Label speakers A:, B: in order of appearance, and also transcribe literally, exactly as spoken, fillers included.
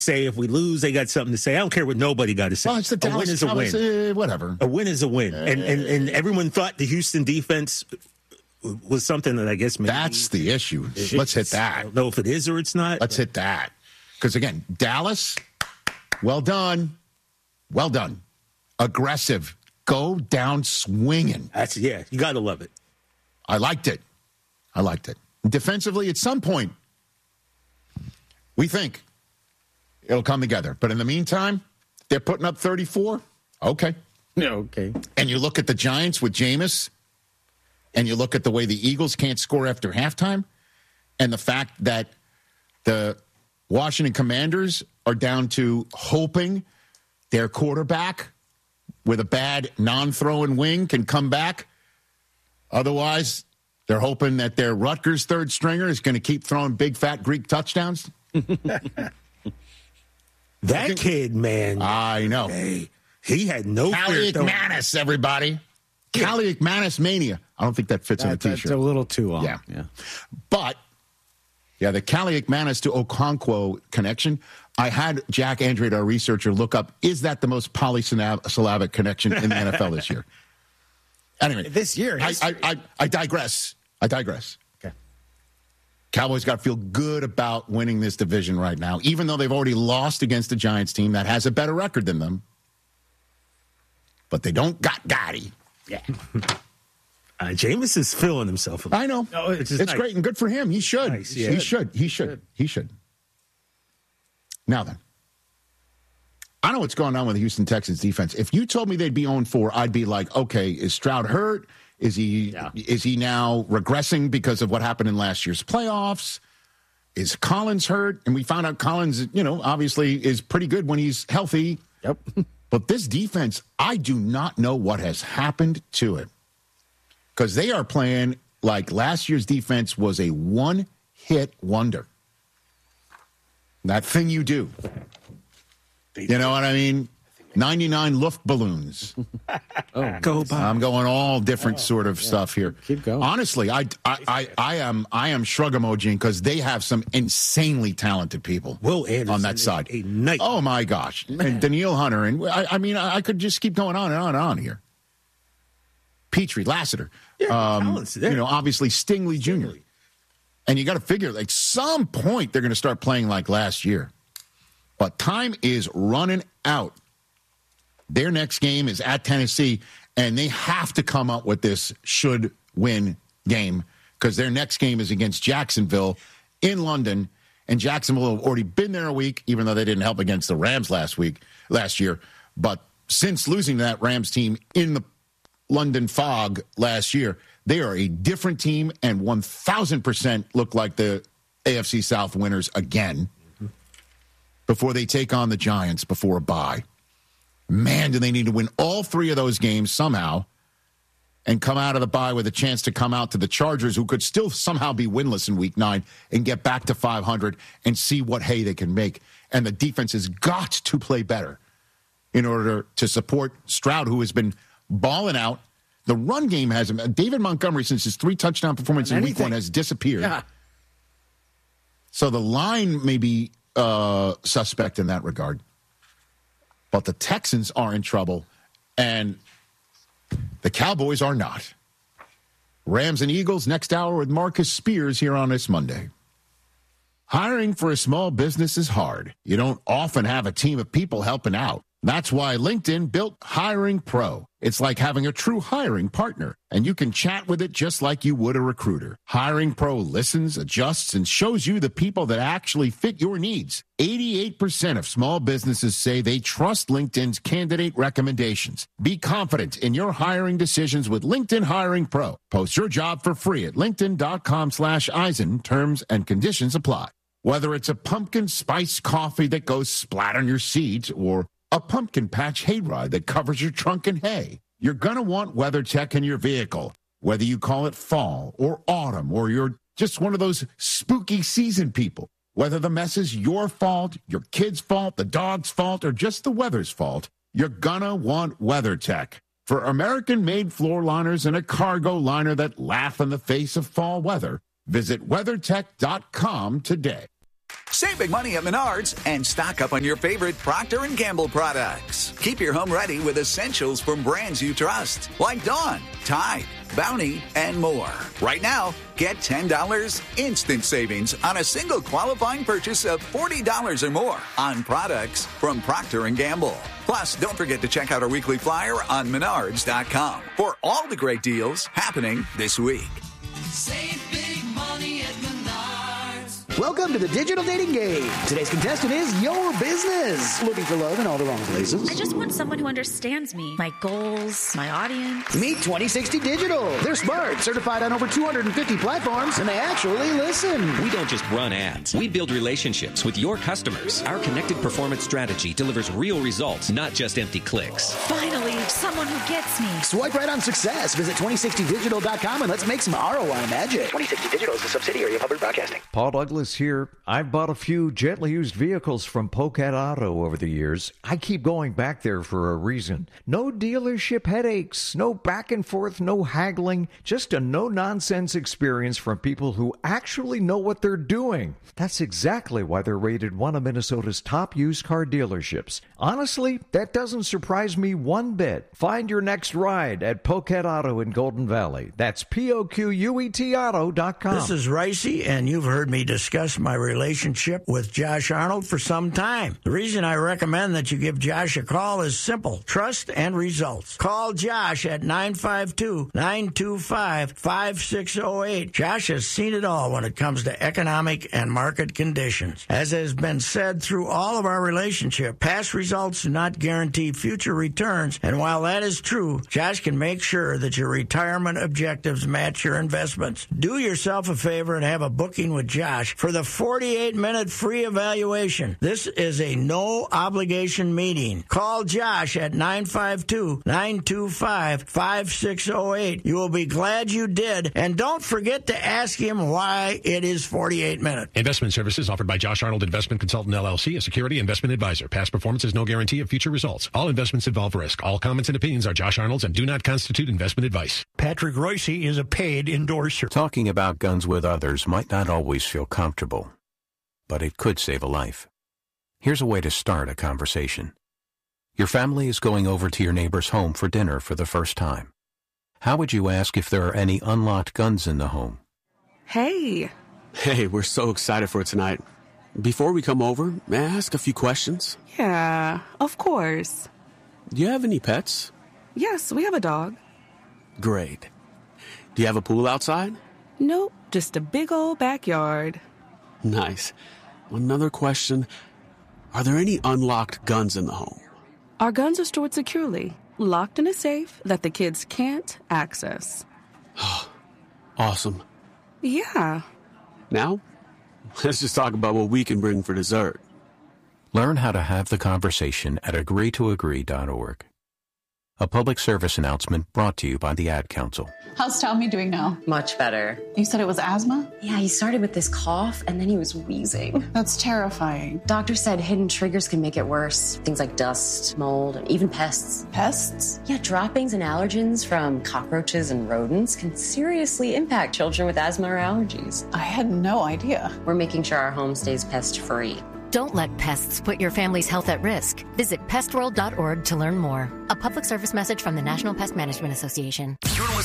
A: say if we lose, they got something to say. I don't care what nobody got to say.
B: Well, it's the
A: a win is a
B: Dallas,
A: win.
B: Uh, whatever.
A: A win is a win. Uh, and, and and everyone thought the Houston defense was something that I guess maybe.
B: That's the issue. It, Let's hit that.
A: I don't know if it is or it's not.
B: Let's hit that. Because, again, Dallas, well done. Well done. Aggressive. Go down swinging.
A: That's yeah, you got to love it.
B: I liked it. I liked it. Defensively, at some point, we think it'll come together. But in the meantime, they're putting up thirty-four. Okay.
C: Yeah, okay.
B: And you look at the Giants with Jameis, and you look at the way the Eagles can't score after halftime, and the fact that the Washington Commanders are down to hoping their quarterback with a bad non-throwing wing can come back. Otherwise, they're hoping that their Rutgers third stringer is going to keep throwing big, fat Greek touchdowns.
A: That kid, man.
B: I know.
A: Hey, he had no
B: Callie McManus, everybody. Yeah. Callie McManus mania. I don't think that fits that, in a T-shirt.
C: That's a little too long.
B: Yeah.
C: yeah.
B: But, yeah, the Callie McManus to Okonkwo connection, I had Jack Andrade, our researcher, look up, is that the most polysyllabic connection in the N F L this year? Anyway.
C: This year.
B: I, I, I, I digress. I digress.
C: Okay.
B: Cowboys got to feel good about winning this division right now, even though they've already lost against the Giants team that has a better record than them. But they don't got Gotti.
C: Yeah.
A: Uh, Jameis is feeling himself.
B: I know.
A: No, it's
B: it's nice. Great and good for him. He should.
A: Nice, yeah.
B: He should. He should. He should. Now then, I know what's going on with the Houston Texans defense. If you told me they'd be oh four, I'd be like, okay, is Stroud hurt? Is he yeah. is he now regressing because of what happened in last year's playoffs? Is Collins hurt? And we found out Collins, you know, obviously is pretty good when he's healthy.
C: Yep.
B: But this defense, I do not know what has happened to it. Because they are playing like last year's defense was a one-hit wonder. That thing you do. You know what I mean? ninety-nine Luftballons.
C: oh,
A: go by.
B: I'm going all different oh, sort of yeah. stuff here.
C: Keep going.
B: Honestly, I, I, I, I am I am shrug emoji because they have some insanely talented people
A: Will Anderson
B: on that side.
A: A night.
B: Oh, my gosh. Man. And Danielle Hunter. And I, I mean, I, I could just keep going on and on and on here. Petrie, Lassiter.
A: Yeah,
B: um, you know, obviously Stingley Junior Stingley. And you got to figure, like, some point they're going to start playing like last year. But time is running out. Their next game is at Tennessee, and they have to come up with this should-win game because their next game is against Jacksonville in London, and Jacksonville have already been there a week, even though they didn't help against the Rams last week, last year. But since losing to that Rams team in the London fog last year, they are a different team and one thousand percent look like the A F C South winners again mm-hmm. before they take on the Giants before a bye. Man, do they need to win all three of those games somehow and come out of the bye with a chance to come out to the Chargers, who could still somehow be winless in week nine, and get back to five hundred and see what hay they can make. And the defense has got to play better in order to support Stroud, who has been balling out. The run game has him. David Montgomery, since his three touchdown performance in week one, has disappeared.
C: Yeah.
B: So the line may be uh, suspect in that regard. But the Texans are in trouble, and the Cowboys are not. Rams and Eagles next hour with Marcus Spears here on this Monday. Hiring for a small business is hard. You don't often have a team of people helping out. That's why LinkedIn built Hiring Pro. It's like having a true hiring partner, and you can chat with it just like you would a recruiter. Hiring Pro listens, adjusts, and shows you the people that actually fit your needs. eighty-eight percent of small businesses say they trust LinkedIn's candidate recommendations. Be confident in your hiring decisions with LinkedIn Hiring Pro. Post your job for free at linkedin.com slash Eisen. Terms and conditions apply. Whether it's a pumpkin spice coffee that goes splat on your seat or a pumpkin patch hayride that covers your trunk in hay, you're going to want WeatherTech in your vehicle. Whether you call it fall or autumn, or you're just one of those spooky season people, whether the mess is your fault, your kid's fault, the dog's fault, or just the weather's fault, you're going to want WeatherTech. For American-made floor liners and a cargo liner that laugh in the face of fall weather, visit WeatherTech dot com today.
D: Save big money at Menards and stock up on your favorite Procter and Gamble products. Keep your home ready with essentials from brands you trust, like Dawn, Tide, Bounty, and more. Right now, get ten dollars instant savings on a single qualifying purchase of forty dollars or more on products from Procter and Gamble. Plus, don't forget to check out our weekly flyer on menards dot com for all the great deals happening this week.
E: Save big money at Menards.
F: Welcome to the Digital Dating Game. Today's contestant is your business. Looking for love in all the wrong places?
G: I just want someone who understands me, my goals, my audience.
F: Meet twenty sixty Digital. They're smart, certified on over two hundred fifty platforms, and they actually listen.
H: We don't just run ads. We build relationships with your customers. Our connected performance strategy delivers real results, not just empty clicks.
G: Finally, someone who gets me.
F: Swipe right on success. Visit twenty sixty digital dot com and let's make some R O I magic. twenty sixty Digital is a subsidiary of Hubbard Broadcasting.
I: Paul Douglas here. I've bought a few gently used vehicles from Pocat Auto over the years. I keep going back there for a reason. No dealership headaches, no back and forth, no haggling, just a no-nonsense experience from people who actually know what they're doing. That's exactly why they're rated one of Minnesota's top used car dealerships. Honestly, that doesn't surprise me one bit. Find your next ride at Pocat Auto in Golden Valley. That's P O Q U E T auto dot com.
J: This is Ricey, and you've heard me discuss my relationship with Josh Arnold for some time. The reason I recommend that you give Josh a call is simple: trust and results. Call Josh at nine five two, nine two five, five six zero eight. Josh has seen it all when it comes to economic and market conditions. As has been said through all of our relationship, past results do not guarantee future returns, and while that is true, Josh can make sure that your retirement objectives match your investments. Do yourself a favor and have a booking with Josh for the forty-eight minute free evaluation. This is a no-obligation meeting. Call Josh at nine five two, nine two five, five six zero eight. You will be glad you did, and don't forget to ask him why it is forty-eight minutes.
K: Investment services offered by Josh Arnold Investment Consultant, L L C, a security investment advisor. Past performance is no guarantee of future results. All investments involve risk. All comments and opinions are Josh Arnold's and do not constitute investment advice.
J: Patrick Royce is a paid endorser.
L: Talking about guns with others might not always feel comfortable, but it could save a life. Here's a way to start a conversation. Your family is going over to your neighbor's home for dinner for the first time. How would you ask if there are any unlocked guns in the home?
M: Hey. Hey, we're so excited for tonight. Before we come over, may I ask a few questions?
N: Yeah, of course.
M: Do you have any pets?
N: Yes, we have a dog.
M: Great. Do you have a pool outside?
N: Nope, just a big old backyard.
M: Nice. Another question. Are there any unlocked guns in the home?
N: Our guns are stored securely, locked in a safe that the kids can't access.
M: Awesome.
N: Yeah.
M: Now, let's just talk about what we can bring for dessert.
L: Learn how to have the conversation at agree to agree dot org. A public service announcement brought to you by the Ad Council.
O: How's Tommy doing now?
P: Much better.
O: You said it was asthma?
P: Yeah, he started with this cough and then he was wheezing.
O: That's terrifying.
P: Doctor said hidden triggers can make it worse. Things like dust, mold, and even pests.
O: Pests?
P: Yeah, droppings and allergens from cockroaches and rodents can seriously impact children with asthma or allergies.
O: I had no idea.
P: We're making sure our home stays pest-free.
Q: Don't let pests put your family's health at risk. Visit pest world dot org to learn more. A public service message from the National Pest Management Association.